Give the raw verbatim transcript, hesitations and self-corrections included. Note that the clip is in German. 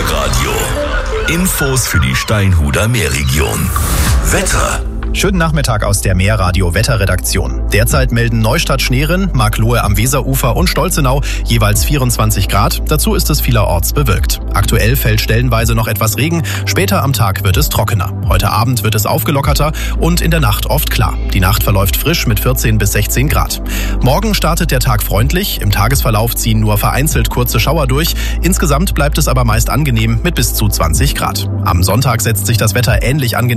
Meerradio. Infos für die Steinhuder Meerregion. Wetter. Schönen Nachmittag aus der Meerradio Wetterredaktion. Derzeit melden Neustadt Schneerin, Marklohe am Weserufer und Stolzenau jeweils vierundzwanzig Grad. Dazu ist es vielerorts bewölkt. Aktuell fällt stellenweise noch etwas Regen. Später am Tag wird es trockener. Heute Abend wird es aufgelockerter und in der Nacht oft klar. Die Nacht verläuft frisch mit vierzehn bis sechzehn Grad. Morgen startet der Tag freundlich. Im Tagesverlauf ziehen nur vereinzelt kurze Schauer durch. Insgesamt bleibt es aber meist angenehm mit bis zu zwanzig Grad. Am Sonntag setzt sich das Wetter ähnlich angenehm